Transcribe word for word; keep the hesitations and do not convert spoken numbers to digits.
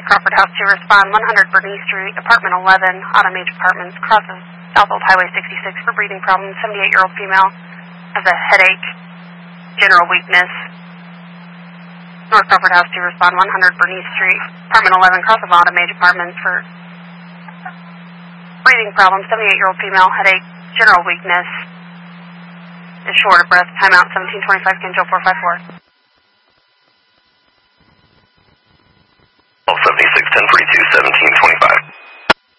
North Crawford House to respond, one hundred Bernice Street, apartment eleven, Autumn Age Apartments, crosses South Old Highway sixty-six for breathing problems, seventy-eight-year-old female, has a headache, general weakness. North Crawford House to respond, one hundred Bernice Street, apartment eleven, crosses Autumn Age Apartments for breathing problems, seventy-eight-year-old female, headache, general weakness, is short of breath, timeout seventeen twenty-five, Kenjo four five four. seventy-six ten forty-two, seventeen twenty-five.